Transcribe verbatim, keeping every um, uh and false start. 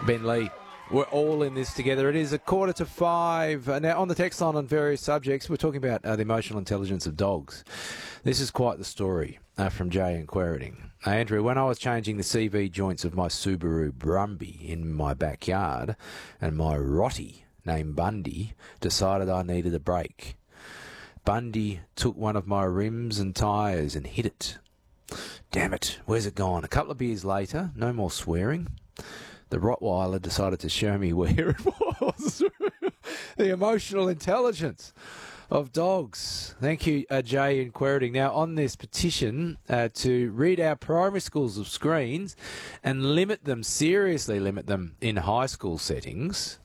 Ben Lee. We're all in this together. It is a quarter to five. Uh, now, on the text line on various subjects, we're talking about uh, the emotional intelligence of dogs. This is quite the story uh, from Jay in Quairading. Uh, Andrew, when I was changing the C V joints of my Subaru Brumby in my backyard, and my Rottie, named Bundy, decided I needed a break, Bundy took one of my rims and tyres and hit it. Damn it, where's it gone? A couple of beers later, no more swearing, the Rottweiler decided to show me where it was. The emotional intelligence of dogs. Thank you, uh, Jay in Quairading. Now, on this petition uh, to rid our primary schools of screens and limit them, seriously limit them in high school settings,